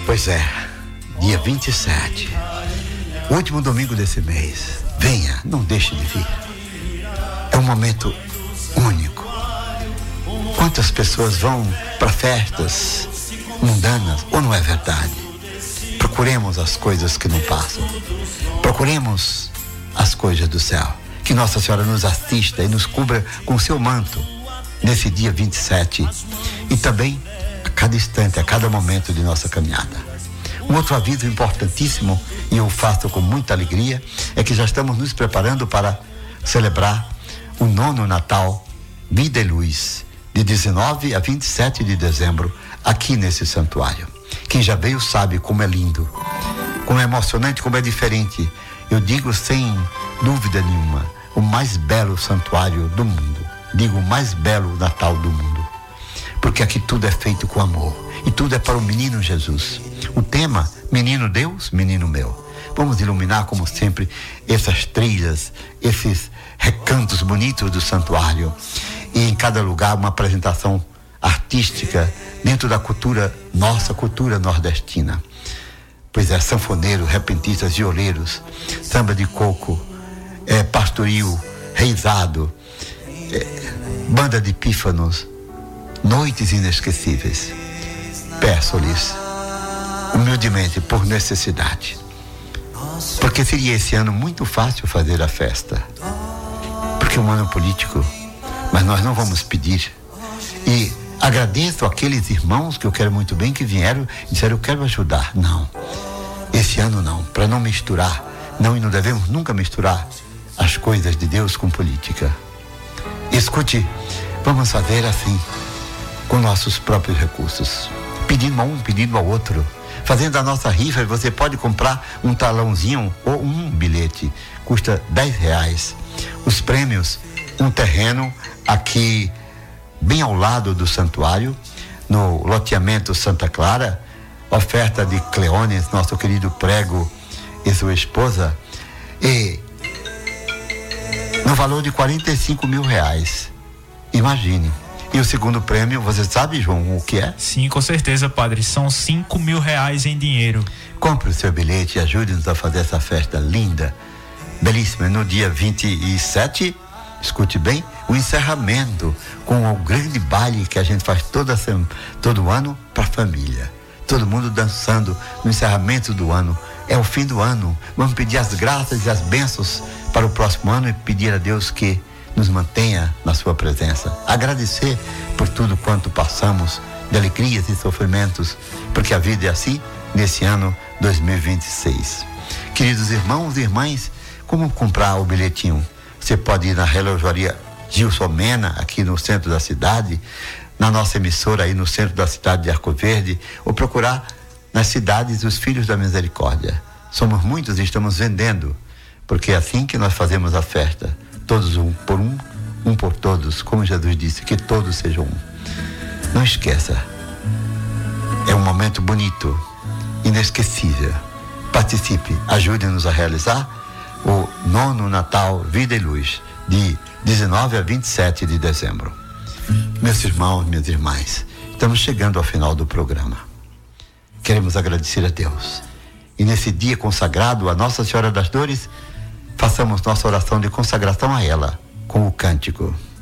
Pois é, dia 27, último domingo desse mês. Venha, não deixe de vir. É um momento único. Quantas pessoas vão para festas mundanas, ou não é verdade? Procuremos as coisas que não passam. Procuremos as coisas do céu. Que Nossa Senhora nos assista e nos cubra com seu manto nesse dia 27 e também a cada instante, a cada momento de nossa caminhada. Um outro aviso importantíssimo, e eu faço com muita alegria, é que já estamos nos preparando para celebrar o 9º Natal Vida e Luz, de 19 a 27 de dezembro, aqui nesse santuário. Quem já veio sabe como é lindo, como é emocionante, como é diferente. Eu digo sem dúvida nenhuma, o mais belo santuário do mundo. Digo, o mais belo Natal do mundo. Porque aqui tudo é feito com amor. E tudo é para o menino Jesus. O tema, menino Deus, menino meu. Vamos iluminar, como sempre, essas trilhas, esses recantos bonitos do santuário. E em cada lugar uma apresentação artística dentro da cultura, nossa cultura nordestina. Pois é, sanfoneiros, repentistas, violeiros, samba de coco, pastoril, reizado, banda de pífanos, noites inesquecíveis. Peço-lhes, humildemente, por necessidade, porque seria esse ano muito fácil fazer a festa, porque é um ano político, mas nós não vamos pedir. E agradeço aqueles irmãos que eu quero muito bem, que vieram e disseram, eu quero ajudar. Não, esse ano não, para não misturar, não, e não devemos nunca misturar as coisas de Deus com política. Escute, vamos fazer assim, com nossos próprios recursos, pedindo a um, pedindo ao outro, fazendo a nossa rifa. E você pode comprar um talãozinho ou um bilhete, custa R$10. Os prêmios, um terreno aqui bem ao lado do santuário, no loteamento Santa Clara, oferta de Cleones, nosso querido prego e sua esposa, e no valor de R$45 mil. Imagine. E o segundo prêmio, você sabe, João, o que é? Sim, com certeza, padre. São R$5 mil em dinheiro. Compre o seu bilhete e ajude-nos a fazer essa festa linda, belíssima. No dia 27, escute bem, o encerramento com o grande baile que a gente faz todo ano para a família. Todo mundo dançando no encerramento do ano. É o fim do ano. Vamos pedir as graças e as bênçãos para o próximo ano e pedir a Deus que nos mantenha na sua presença. Agradecer por tudo quanto passamos de alegrias e sofrimentos, porque a vida é assim nesse ano 2026. Queridos irmãos e irmãs, como comprar o bilhetinho? Você pode ir na relojaria Gilson Mena, aqui no centro da cidade, na nossa emissora aí no centro da cidade de Arco Verde, ou procurar nas cidades os Filhos da Misericórdia. Somos muitos e estamos vendendo, porque é assim que nós fazemos a festa. Todos um por todos, como Jesus disse, que todos sejam um. Não esqueça, é um momento bonito, inesquecível. Participe, ajude-nos a realizar o 9º Natal Vida e Luz, de 19 a 27 de dezembro. Meus irmãos, minhas irmãs, estamos chegando ao final do programa. Queremos agradecer a Deus. E nesse dia consagrado a Nossa Senhora das Dores, façamos nossa oração de consagração a ela com o cântico.